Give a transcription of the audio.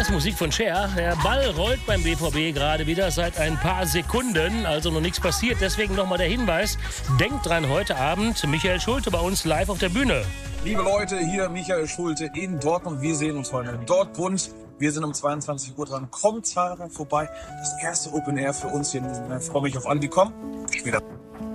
Das ist Musik von Cher. Der Ball rollt beim BVB gerade wieder seit ein paar Sekunden, also noch nichts passiert. Deswegen nochmal der Hinweis, denkt dran, heute Abend Michael Schulte bei uns live auf der Bühne. Liebe Leute, hier Michael Schulte in Dortmund. Wir sehen uns heute in Dortmund. Wir sind um 22 Uhr dran. Kommt zahlreich vorbei. Das erste Open Air für uns hier. Ich freue mich auf alle, die kommen. Später.